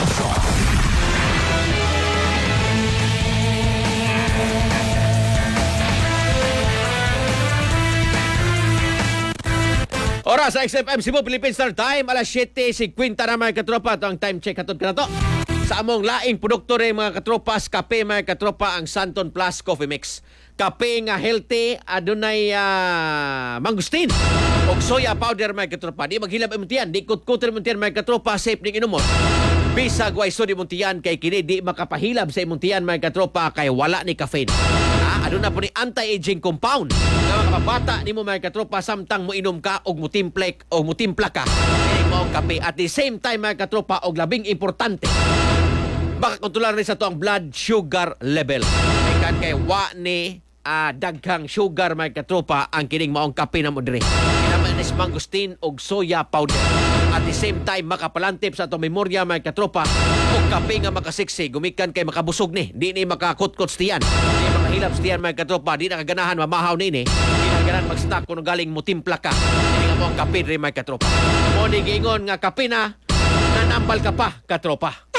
Oras sa X F M Cebu, Philippine Star Time, alas siyete fifty na mga katropa. Ito ang time check katod ka na to. Sa among laing produkto rin mga katropas, kape mga katropa, ang Santon Plus Coffee Mix. Kape nga healthy, adunay uh, mangustin o soya powder mga katropa. Di maghilap imuntiyan, di kut-kutin imuntiyan mga katropa, safe ning inumon. Bisag way so di imuntiyan kay kini di makapahilab sa imuntiyan mga katropa kay wala ni caffeine. Ah, aduna po ni anti-aging compound. Nga mga kabata ni mo mga katropa samtang mo inom ka og mutimplek o mutimpla ka. Kini mo ang kape at the same time mga katropa og labing importante. Baka kontrolar ni sa to ang blood sugar level. Ikan kay wa ni uh, daghang sugar mga katropa ang kining maong kape na mo dire. Kinaman is mangustin og soya powder. At the same time makapalantip sa atong memorya mga katropa og kape nga makasiksi gumikan kay makabusog ni. Di ni makakot-kot tiyan. Di makahilap tiyan mga katropa. Di nakaganahan mamahaw ni ni. Di nakaganahan mag-stock kung galing mutimpla ka. Hindi nga mo ang kape rin mga katropa. Mo ni giingon nga kape na nanambal ka pa katropa.